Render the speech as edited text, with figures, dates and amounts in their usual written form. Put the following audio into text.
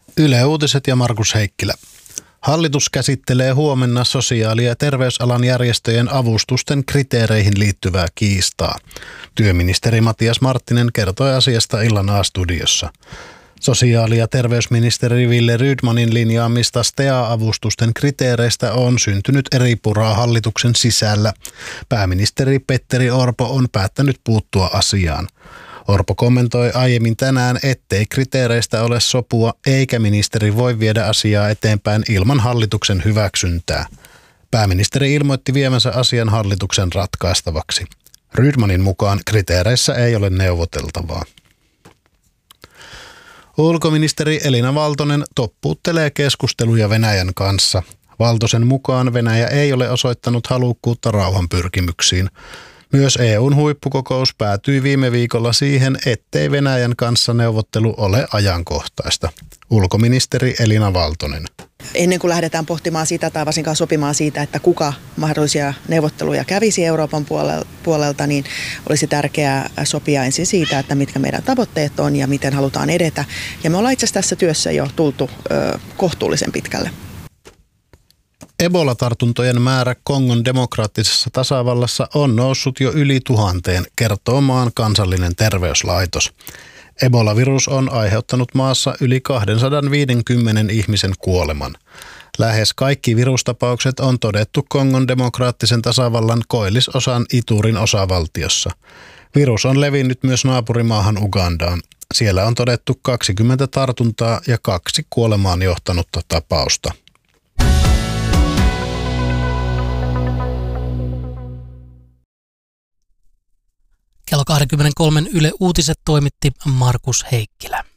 Yle Uutiset ja Markus Heikkilä. Hallitus käsittelee huomenna sosiaali- ja terveysalan järjestöjen avustusten kriteereihin liittyvää kiistaa. Työministeri Matias Marttinen kertoi asiasta illan A-studiossa. Sosiaali- ja terveysministeri Wille Rydmanin linjaamista STEA-avustusten kriteereistä on syntynyt eripuraa hallituksen sisällä. Pääministeri Petteri Orpo on päättänyt puuttua asiaan. Orpo kommentoi aiemmin tänään, ettei kriteereistä ole sopua eikä ministeri voi viedä asiaa eteenpäin ilman hallituksen hyväksyntää. Pääministeri ilmoitti viemänsä asian hallituksen ratkaistavaksi. Rydmanin mukaan kriteereissä ei ole neuvoteltavaa. Ulkoministeri Elina Valtonen toppuuttelee keskusteluja Venäjän kanssa. Valtosen mukaan Venäjä ei ole osoittanut halukkuutta rauhanpyrkimyksiin. Myös EU:n huippukokous päätyi viime viikolla siihen, ettei Venäjän kanssa neuvottelu ole ajankohtaista. Ulkoministeri Elina Valtonen. Ennen kuin lähdetään pohtimaan sitä tai varsinkaan sopimaan siitä, että kuka mahdollisia neuvotteluja kävisi Euroopan puolelta, niin olisi tärkeää sopia ensin siitä, että mitkä meidän tavoitteet on ja miten halutaan edetä. Ja me ollaan itse asiassa tässä työssä jo tultu kohtuullisen pitkälle. Ebola-tartuntojen määrä Kongon demokraattisessa tasavallassa on noussut jo yli 1000, kertoo maan kansallinen terveyslaitos. Ebola-virus on aiheuttanut maassa yli 250 ihmisen kuoleman. Lähes kaikki virustapaukset on todettu Kongon demokraattisen tasavallan koillisosan Iturin osavaltiossa. Virus on levinnyt myös naapurimaahan Ugandaan. Siellä on todettu 20 tartuntaa ja 2 kuolemaan johtanutta tapausta. Kello 23 Yle Uutiset toimitti Markus Heikkilä.